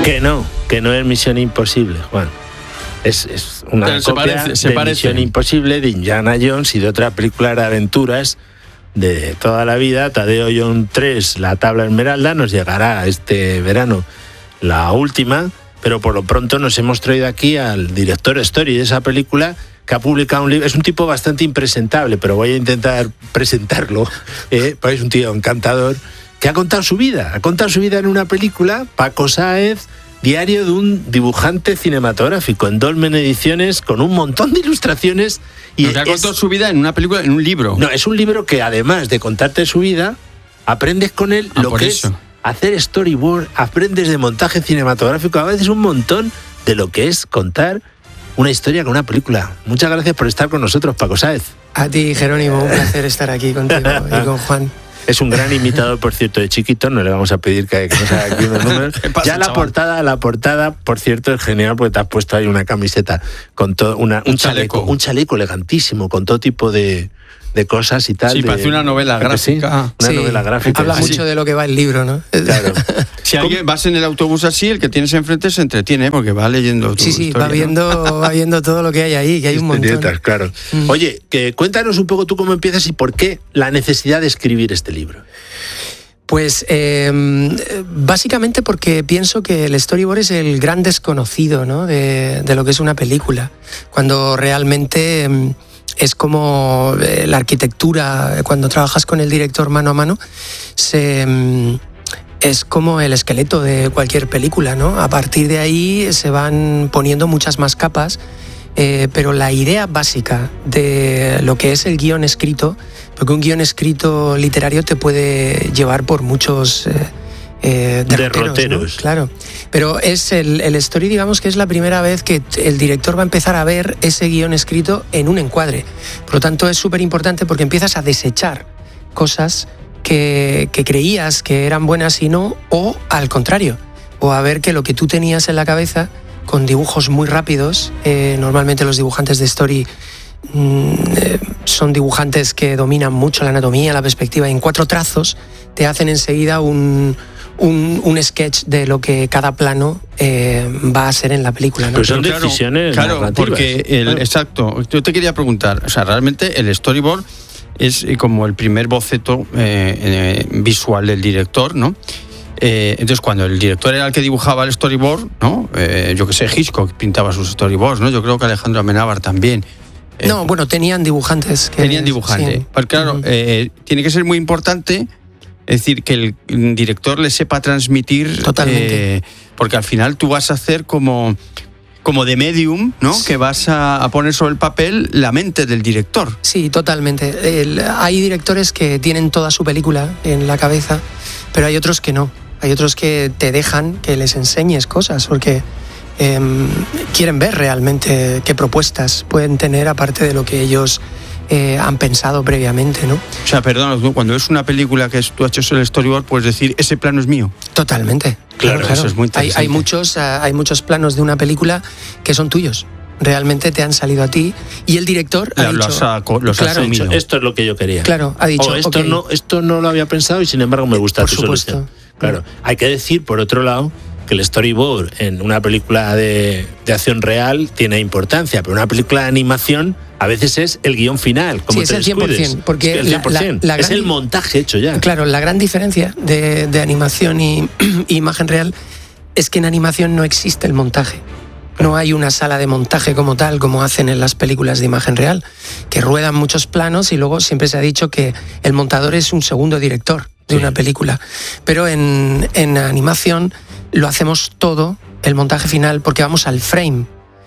Que no es Misión Imposible, Juan. Es una copia de Misión Imposible, de Indiana Jones y de otra película de aventuras de toda la vida. Tadeo John 3, La Tabla Esmeralda, nos llegará este verano la última, pero por lo pronto nos hemos traído aquí al director Story de esa película, que ha publicado un libro. Es un tipo bastante impresentable, pero voy a intentar presentarlo, porque es un tío encantador, que ha contado su vida en una película, Paco Sáez, Diario de un dibujante cinematográfico, en Dolmen Ediciones, con un montón de ilustraciones. Y ha contado su vida en una película, en un libro. No, es un libro que además de contarte su vida, aprendes con él lo que es hacer storyboard, aprendes de montaje cinematográfico, a veces un montón de lo que es contar una historia con una película. Muchas gracias por estar con nosotros, Paco Sáez. A ti, Jerónimo, un placer estar aquí contigo y con Juan. Es un gran imitador, por cierto, de Chiquito. No le vamos a pedir que nos haga aquí unos números. Ya la portada, por cierto, es genial, porque te has puesto ahí una camiseta con todo, un chaleco elegantísimo, con todo tipo de cosas y tal. Sí, parece una novela gráfica. Sí, novela gráfica. Habla mucho de lo que va el libro, ¿no? Claro. Si alguien vas en el autobús así, el que tienes enfrente se entretiene porque va leyendo tu historia, va viendo todo lo que hay ahí, que hay un montón. Claro. Oye, cuéntanos un poco tú cómo empiezas y por qué la necesidad de escribir este libro. Pues básicamente porque pienso que el storyboard es el gran desconocido, ¿no? de lo que es una película. Cuando realmente es como la arquitectura, cuando trabajas con el director mano a mano, es como el esqueleto de cualquier película, ¿no? A partir de ahí se van poniendo muchas más capas, pero la idea básica de lo que es el guión escrito, porque un guión escrito literario te puede llevar por muchos derroteros, ¿no? Claro, pero es el story, digamos que es la primera vez que el director va a empezar a ver ese guión escrito en un encuadre. Por lo tanto, es súper importante porque empiezas a desechar cosas que creías que eran buenas y no, o al contrario, o a ver que lo que tú tenías en la cabeza con dibujos muy rápidos, normalmente los dibujantes de story son dibujantes que dominan mucho la anatomía, la perspectiva, y en 4 trazos te hacen enseguida un sketch de lo que cada plano va a ser en la película, ¿no? Pero son decisiones narrativas. Porque exacto, yo te quería preguntar, o sea, realmente el storyboard es como el primer boceto visual del director, ¿no? Entonces, cuando el director era el que dibujaba el storyboard, ¿no? Yo que sé, Hitchcock pintaba sus storyboards, ¿no? Yo creo que Alejandro Amenábar también. No, bueno, tenían dibujantes. Tenían dibujantes. Sí. Porque claro, tiene que ser muy importante, es decir, que el director le sepa transmitir. Totalmente. Porque al final tú vas a hacer como de medium, ¿no? Sí. Que vas a poner sobre el papel la mente del director. Sí, totalmente. Hay directores que tienen toda su película en la cabeza, pero hay otros que no. Hay otros que te dejan que les enseñes cosas, porque quieren ver realmente qué propuestas pueden tener aparte de lo que ellos han pensado previamente, ¿no? O sea, perdón, cuando es una película que tú has hecho el storyboard, puedes decir, ese plano es mío. Totalmente. Claro. Eso es muy interesante. Hay muchos planos de una película que son tuyos. Realmente te han salido a ti y el director ha dicho, los ha asumido. Esto es lo que yo quería. Claro, ha dicho, esto no lo había pensado y sin embargo me gusta tu solución. Claro, hay que decir, por otro lado, que el storyboard en una película de acción real tiene importancia, pero una película de animación a veces es el guión final, como sí, es el 100%, porque es el 100%. Es el montaje hecho ya. Claro, la gran diferencia de animación y imagen real es que en animación no existe el montaje. No hay una sala de montaje como tal, como hacen en las películas de imagen real, que ruedan muchos planos y luego siempre se ha dicho que el montador es un segundo director de una película. Pero en animación lo hacemos todo, el montaje final, porque vamos al frame.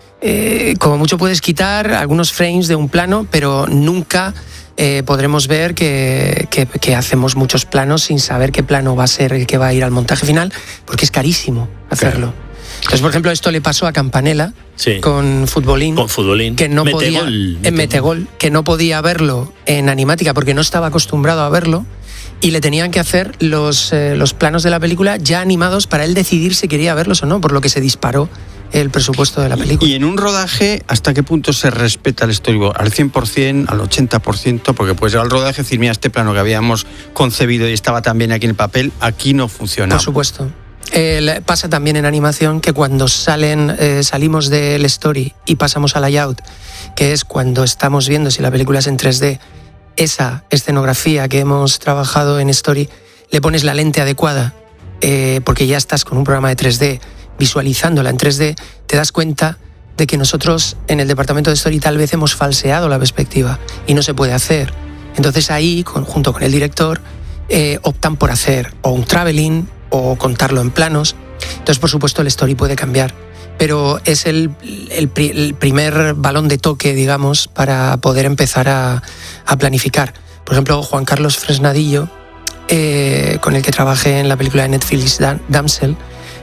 Como mucho puedes quitar algunos frames de un plano, pero nunca podremos ver que hacemos muchos planos sin saber qué plano va a ser el que va a ir al montaje final, porque es carísimo hacerlo. Claro. Entonces, por ejemplo, esto le pasó a Campanella con Futbolín, que no podía en Metegol, que no podía verlo en animática porque no estaba acostumbrado a verlo, y le tenían que hacer los planos de la película ya animados para él decidir si quería verlos o no, por lo que se disparó el presupuesto de la película. Y en un rodaje, ¿hasta qué punto se respeta el storyboard? ¿Al 100%, al 80%? Porque puedes llegar al rodaje y decir, mira, este plano que habíamos concebido y estaba tan bien aquí en el papel, aquí no funciona. Por supuesto. Pasa también en animación que cuando salimos del story y pasamos al layout, que es cuando estamos viendo si la película es en 3D, esa escenografía que hemos trabajado en story, le pones la lente adecuada, porque ya estás con un programa de 3D visualizándola en 3D, te das cuenta de que nosotros en el departamento de story tal vez hemos falseado la perspectiva y no se puede hacer. Entonces ahí, junto con el director, optan por hacer o un traveling o contarlo en planos. Entonces, por supuesto, el story puede cambiar, pero es el primer balón de toque, digamos, para poder empezar a planificar. Por ejemplo, Juan Carlos Fresnadillo, con el que trabajé en la película de Netflix Damsel,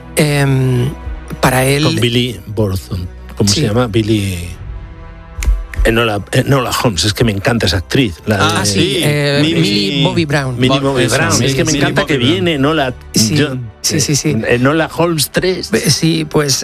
para él... Con Billy Borthon. ¿Cómo se llama? Billy... Enola Holmes, es que me encanta esa actriz. Millie Bobby Brown. Millie Bobby Brown, es que me encanta que viene Enola. Sí. Enola Holmes 3. Sí, pues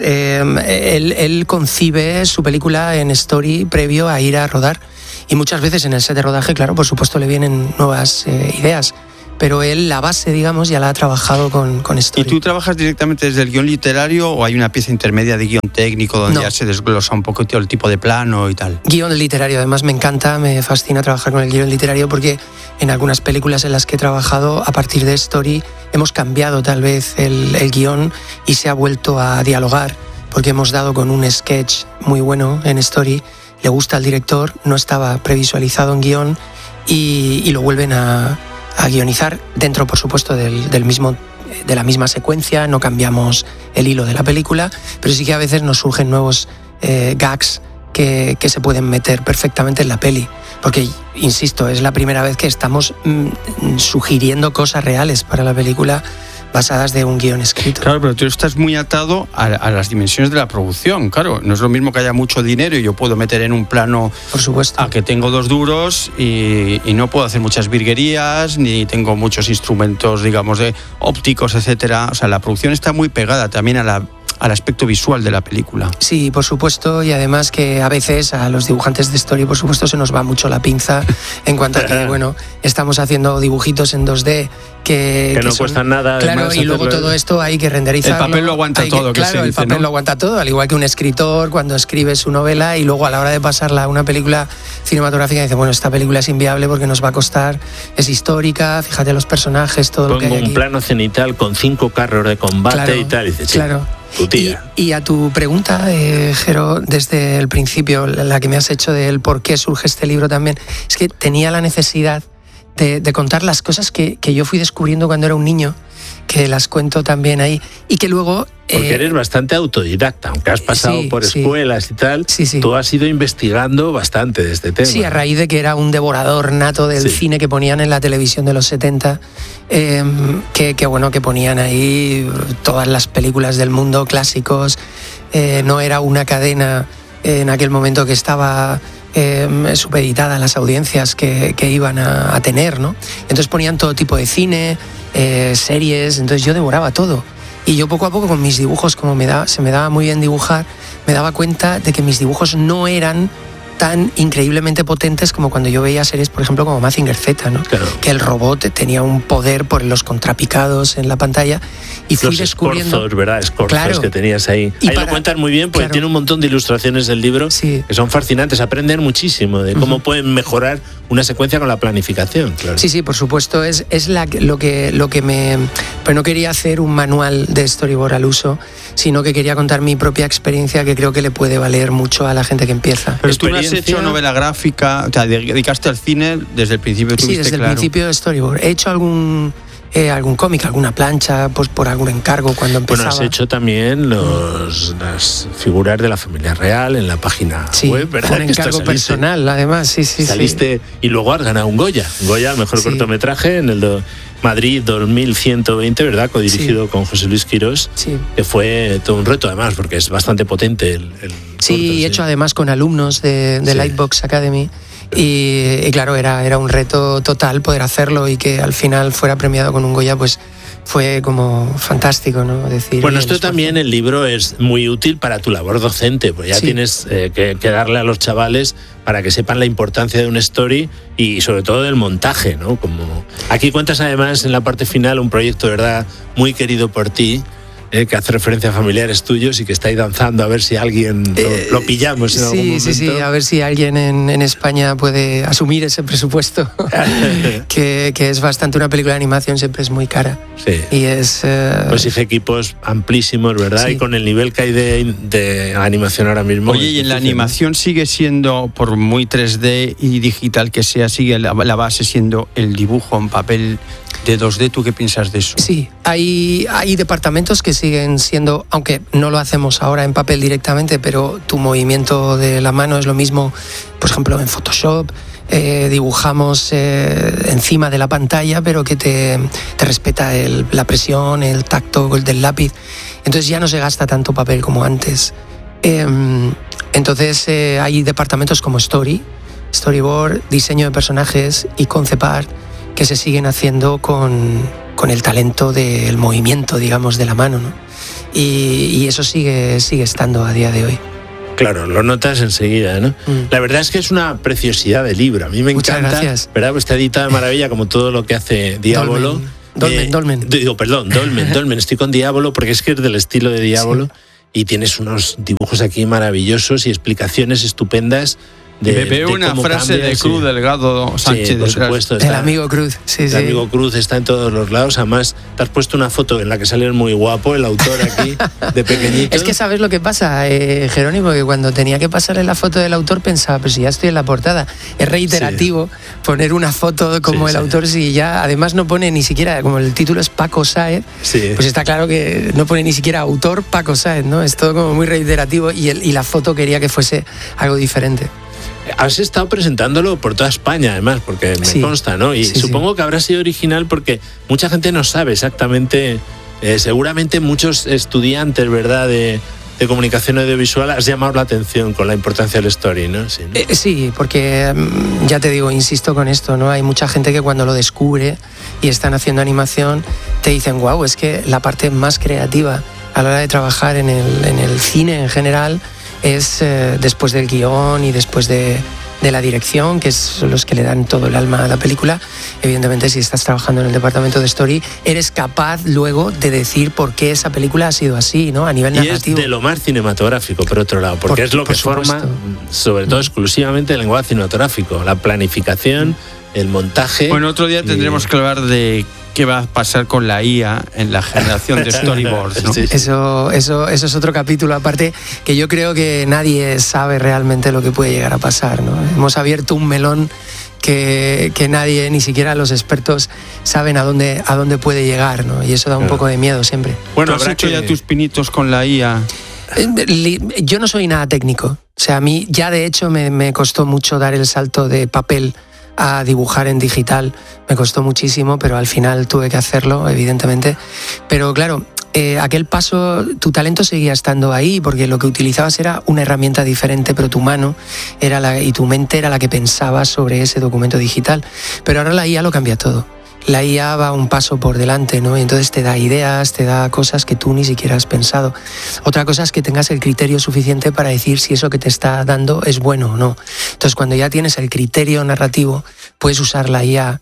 él concibe su película en story previo a ir a rodar. Y muchas veces en el set de rodaje, claro, por supuesto le vienen nuevas ideas. Pero él, la base, digamos, ya la ha trabajado con story. ¿Y tú trabajas directamente desde el guión literario o hay una pieza intermedia de guión técnico donde ya se desglosa un poco el tipo de plano y tal? Guión literario, además me encanta, me fascina trabajar con el guión literario porque en algunas películas en las que he trabajado, a partir de story, hemos cambiado tal vez el guión y se ha vuelto a dialogar, porque hemos dado con un sketch muy bueno en story, le gusta al director, no estaba previsualizado en guión y lo vuelven a guionizar dentro, por supuesto, de la misma secuencia, no cambiamos el hilo de la película, pero sí que a veces nos surgen nuevos gags que se pueden meter perfectamente en la peli, porque, insisto, es la primera vez que estamos sugiriendo cosas reales para la película basadas de un guión escrito. Claro, pero tú estás muy atado a las dimensiones de la producción, claro. No es lo mismo que haya mucho dinero y yo puedo meter en un plano, por supuesto, a que tengo 2 duros y no puedo hacer muchas virguerías, ni tengo muchos instrumentos, digamos, de ópticos, etcétera. O sea, la producción está muy pegada también al aspecto visual de la película. Sí, por supuesto, y además que a veces a los dibujantes de story, por supuesto, se nos va mucho la pinza en cuanto a que, bueno, estamos haciendo dibujitos en 2D que no cuestan nada. Claro, además, y luego todo esto hay que renderizarlo. El papel lo aguanta todo. Claro, el papel lo aguanta todo, al igual que un escritor cuando escribe su novela y luego a la hora de pasarla a una película cinematográfica dice, bueno, esta película es inviable porque nos va a costar, es histórica, fíjate los personajes, todo lo que hay aquí. Pongo un plano cenital con 5 carros de combate y tal. Y dices, claro. Y a tu pregunta, Jero, desde el principio, la que me has hecho del por qué surge este libro también, es que tenía la necesidad de contar las cosas que yo fui descubriendo cuando era un niño, que las cuento también ahí, y que luego... Porque eres bastante autodidacta, aunque has pasado por escuelas y tal, tú has ido investigando bastante de este tema. Sí, a raíz de que era un devorador nato del cine que ponían en la televisión de los 70, que ponían ahí todas las películas del mundo, clásicos, no era una cadena en aquel momento que estaba... supeditada a las audiencias que iban a tener, ¿no? Entonces ponían todo tipo de cine, series, entonces yo devoraba todo. Y yo poco a poco con mis dibujos, como se me daba muy bien dibujar, me daba cuenta de que mis dibujos no eran tan increíblemente potentes como cuando yo veía series, por ejemplo, como Mazinger Z, ¿no? Claro. Que el robot tenía un poder por los contrapicados en la pantalla y fui descubriendo... Escorzos, ¿verdad? Escorzos que tenías ahí. Ahí lo cuentan muy bien, porque tiene un montón de ilustraciones del libro que son fascinantes. Aprenden muchísimo de cómo pueden mejorar una secuencia con la planificación. Claro. Sí, por supuesto. Es lo que me... Pero no quería hacer un manual de storyboard al uso, sino que quería contar mi propia experiencia, que creo que le puede valer mucho a la gente que empieza. Pero tú no has hecho novela gráfica, te dedicaste al cine desde el principio. Sí, desde el principio de storyboard. He hecho algún cómic, alguna plancha, pues por algún encargo cuando empezaba. Bueno, has hecho también las figuras de la familia real en la página web, ¿verdad? Un encargo personal, además, sí. Saliste y luego has ganado un Goya, al mejor cortometraje en el Madrid 2120, ¿verdad? Codirigido con José Luis Quirós, que fue todo un reto además, porque es bastante potente el corto, he hecho además con alumnos de Lightbox Academy. Y claro, era un reto total poder hacerlo y que al final fuera premiado con un Goya, pues fue como fantástico, ¿no? Bueno, esto también, el libro es muy útil para tu labor docente, pues ya tienes que darle a los chavales para que sepan la importancia de un story y sobre todo del montaje, ¿no? Como aquí cuentas además en la parte final un proyecto, de verdad, muy querido por ti, que hace referencia a familiares tuyos y que está ahí danzando a ver si alguien lo pillamos en algún momento. Sí, a ver si alguien en España puede asumir ese presupuesto, que es bastante, una película de animación siempre es muy cara. Sí. Y es... Pues hice equipos amplísimos, ¿verdad? Sí. Y con el nivel que hay de animación ahora mismo. Oye, ¿y en la animación sigue siendo, por muy 3D y digital que sea, sigue la base siendo el dibujo en papel de 2D? ¿Tú qué piensas de eso? Sí, hay departamentos que siguen siendo, aunque no lo hacemos ahora en papel directamente, pero tu movimiento de la mano es lo mismo, por ejemplo, en Photoshop. Dibujamos encima de la pantalla, pero que te respeta la presión, el tacto del lápiz. Entonces ya no se gasta tanto papel como antes. Entonces hay departamentos como Storyboard, diseño de personajes y Concept Art que se siguen haciendo con el talento del movimiento, digamos, de la mano, ¿no? Y eso sigue estando a día de hoy. Claro, lo notas enseguida, ¿no? La verdad es que es una preciosidad de libro. A mí me Muchas encanta. Gracias. ¿Verdad? Pues está editado de maravilla, como todo lo que hace Diabolo. Dolmen. Dolmen. Estoy con Diabolo porque es que es del estilo de Diabolo. Sí. Y tienes unos dibujos aquí maravillosos y explicaciones estupendas. Veo una frase de Cruz Delgado Sánchez. Sí, por supuesto. El amigo Cruz. El amigo Cruz está en todos los lados. Además, te has puesto una foto en la que sale muy guapo el autor aquí, de pequeñito. Es que ¿sabes lo que pasa, Jerónimo? Que cuando tenía que pasarle la foto del autor pensaba, pero si ya estoy en la portada. Es reiterativo poner una foto como el autor, si ya además no pone ni siquiera, como el título es Paco Sáez, pues está claro que no pone ni siquiera autor Paco Sáez, ¿no? Es todo como muy reiterativo y la foto quería que fuese algo diferente. Has estado presentándolo por toda España, además, porque me consta, ¿no? Y supongo que habrá sido original porque mucha gente no sabe exactamente, seguramente muchos estudiantes, ¿verdad?, de comunicación audiovisual has llamado la atención con la importancia del story, ¿no? Sí, ¿no? Sí, porque ya te digo, insisto con esto, ¿no? Hay mucha gente que cuando lo descubre y están haciendo animación te dicen, guau, es que la parte más creativa a la hora de trabajar en el cine en general es después del guión y después de la dirección, que son los que le dan todo el alma a la película. Evidentemente, si estás trabajando en el departamento de story, eres capaz luego de decir por qué esa película ha sido así, ¿no? A nivel narrativo. Y es de lo más cinematográfico, por otro lado, porque es lo que forma, sobre todo exclusivamente, el lenguaje cinematográfico, la planificación, el montaje. Bueno, otro día tendremos que hablar de qué va a pasar con la IA en la generación de storyboards, ¿no? Sí. Eso es otro capítulo aparte, que yo creo que nadie sabe realmente lo que puede llegar a pasar, ¿no? Hemos abierto un melón que nadie, ni siquiera los expertos, saben a dónde puede llegar, ¿no? Y eso da un poco de miedo siempre. Bueno, ¿has hecho ya tus pinitos con la IA? Yo no soy nada técnico. O sea, a mí ya de hecho me costó mucho dar el salto de papel a dibujar en digital. Me costó muchísimo, pero al final tuve que hacerlo, evidentemente. Pero claro, aquel paso, tu talento seguía estando ahí, porque lo que utilizabas era una herramienta diferente, pero tu mano y tu mente era la que pensaba sobre ese documento digital. Pero ahora la IA lo cambia todo. La IA va un paso por delante, ¿no? Y entonces te da ideas, te da cosas que tú ni siquiera has pensado. Otra cosa es que tengas el criterio suficiente para decir si eso que te está dando es bueno o no. Entonces, cuando ya tienes el criterio narrativo, puedes usar la IA,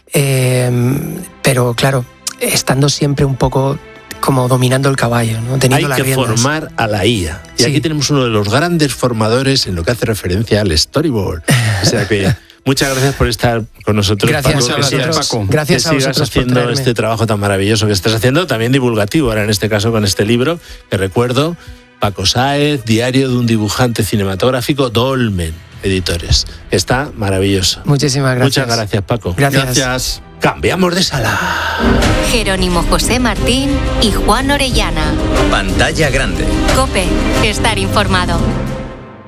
pero claro, estando siempre un poco como dominando el caballo, ¿no? Teniendo las riendas. Hay que formar a la IA. Y aquí tenemos uno de los grandes formadores en lo que hace referencia al storyboard. O sea que muchas gracias por estar con nosotros, gracias, Paco. Paco. Gracias a vosotros sigas haciendo este trabajo tan maravilloso que estás haciendo, también divulgativo, ahora en este caso con este libro, que recuerdo, Paco Sáez, Diario de un dibujante cinematográfico, Dolmen Editores. Está maravilloso. Muchísimas gracias. Muchas gracias, Paco. Gracias. Cambiamos de sala. Jerónimo José Martín y Juan Orellana. Pantalla grande. COPE. Estar informado.